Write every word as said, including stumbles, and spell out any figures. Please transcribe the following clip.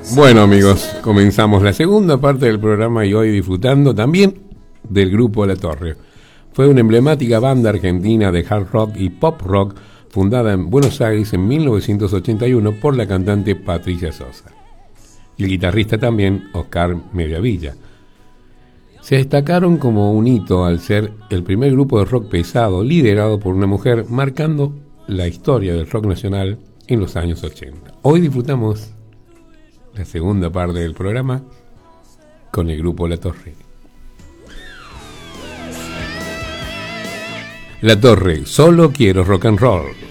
Bueno, amigos, comenzamos la segunda parte del programa y hoy disfrutando también del grupo La Torre. Fue una emblemática banda argentina de hard rock y pop rock fundada en Buenos Aires en mil novecientos ochenta y uno por la cantante Patricia Sosa y el guitarrista también Oscar Mediavilla. Se destacaron como un hito al ser el primer grupo de rock pesado liderado por una mujer, marcando la historia del rock nacional en los años ochenta. Hoy disfrutamos la segunda parte del programa con el grupo La Torre. La Torre, solo quiero rock and roll.